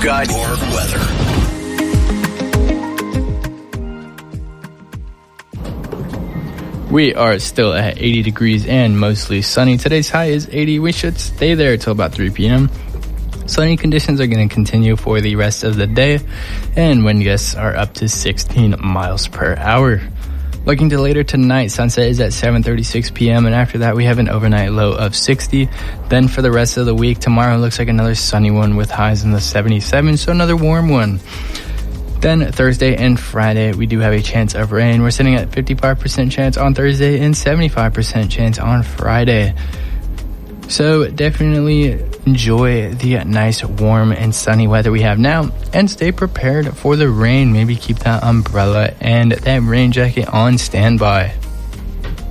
got your weather. We are still at 80 degrees and mostly sunny. Today's high is 80. We should stay there till about 3 p.m. Sunny conditions are going to continue for the rest of the day, and wind gusts are up to 16 miles per hour. Looking to later tonight, sunset is at 7:36 p.m., and after that we have an overnight low of 60. Then for the rest of the week, tomorrow looks like another sunny one with highs in the 77, so another warm one. Then Thursday and Friday, we do have a chance of rain. We're sitting at 55% chance on Thursday and 75% chance on Friday. So definitely enjoy the nice, warm, and sunny weather we have now, and stay prepared for the rain. Maybe keep that umbrella and that rain jacket on standby.